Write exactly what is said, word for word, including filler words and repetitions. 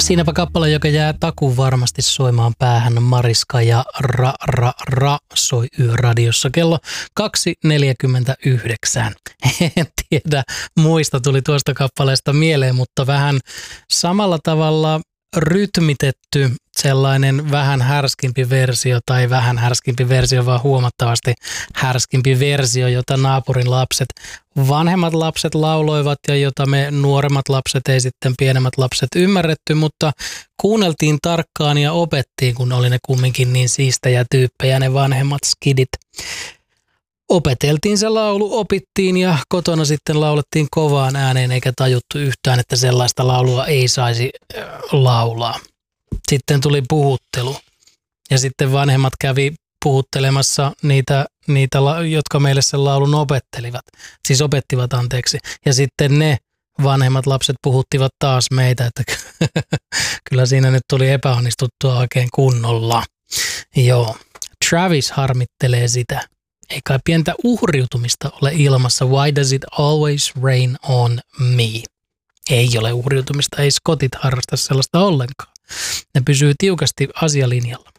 Siinäpä kappale, joka jää takuun varmasti soimaan päähän. Mariska ja Ra Ra Ra soi Yöradiossa kello kaksi neljäkymmentäyhdeksän. En tiedä, muista tuli tuosta kappaleesta mieleen, mutta vähän samalla tavalla rytmitetty sellainen vähän härskimpi versio tai vähän härskimpi versio, vaan huomattavasti härskimpi versio, jota naapurin lapset, vanhemmat lapset lauloivat ja jota me nuoremmat lapset ei sitten pienemmät lapset ymmärretty, mutta kuunneltiin tarkkaan ja opettiin, kun oli ne kumminkin niin siistejä tyyppejä ne vanhemmat skidit. Opeteltiin se laulu, opittiin ja kotona sitten laulettiin kovaan ääneen eikä tajuttu yhtään, että sellaista laulua ei saisi äh, laulaa. Sitten tuli puhuttelu ja sitten vanhemmat kävi puhuttelemassa niitä, niitä jotka meille sen laulun opettelivat, siis opettivat anteeksi. Ja sitten ne vanhemmat lapset puhuttivat taas meitä, että kyllä siinä nyt tuli epäonnistuttua oikein kunnolla. Joo, Travis harmittelee sitä. Ei kai pientä uhriutumista ole ilmassa. Why does it always rain on me? Ei ole uhriutumista, ei skotit harrasta sellaista ollenkaan. Ne pysyy tiukasti asialinjalla.